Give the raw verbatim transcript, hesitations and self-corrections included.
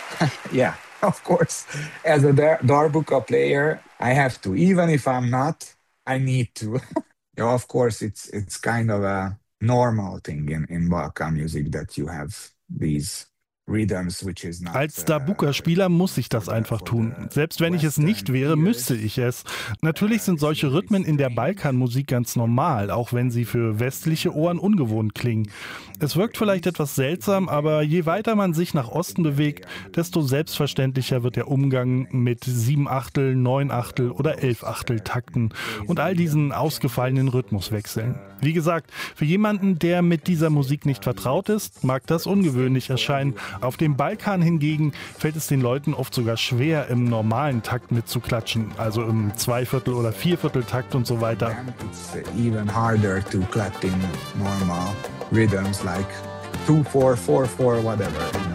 Yeah, of course. As a dar- darbuka player, I have to. Even if I'm not, I need to. Yeah, of course, it's it's kind of a normal thing in in Balkan music that you have these rhythms, which is not Als uh, Darbuka-Spieler muss ich for das the einfach for the tun. Selbst wenn ich es nicht Western wäre, müsste ears. ich es. Natürlich Uh, sind it's solche really Rhythmen in der strange. Balkanmusik ganz normal, auch wenn sie für westliche Ohren ungewohnt klingen. Es wirkt vielleicht etwas seltsam, aber je weiter man sich nach Osten bewegt, desto selbstverständlicher wird der Umgang mit Siebenachtel, Neunachtel oder Elfachtel-Takten und all diesen ausgefallenen Rhythmuswechseln. Wie gesagt, für jemanden, der mit dieser Musik nicht vertraut ist, mag das ungewöhnlich erscheinen. Auf dem Balkan hingegen fällt es den Leuten oft sogar schwer, im normalen Takt mitzuklatschen, also im Zweiviertel- oder Viervierteltakt und so weiter. And it's even harder to clap in normal rhythms like two, four, four, four, whatever. You know.